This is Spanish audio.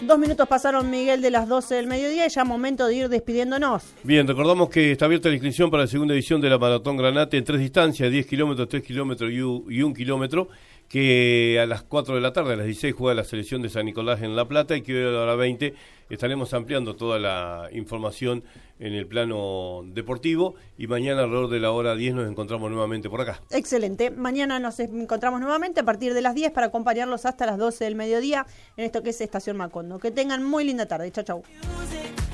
2 minutos pasaron, Miguel, de las 12 del mediodía y ya momento de ir despidiéndonos. Bien, recordamos que está abierta la inscripción para la segunda edición de la Maratón Granate en 3 distancias, 10 kilómetros, 3 kilómetros y 1 kilómetro, que a las 4 de la tarde, a las 16, juega la selección de San Nicolás en La Plata y que hoy a la hora 20 estaremos ampliando toda la información en el plano deportivo y mañana alrededor de la hora 10 nos encontramos nuevamente por acá. Excelente. Mañana nos encontramos nuevamente a partir de las 10 para acompañarlos hasta las 12 del mediodía en esto que es Estación Macondo. Que tengan muy linda tarde. Chau, chau.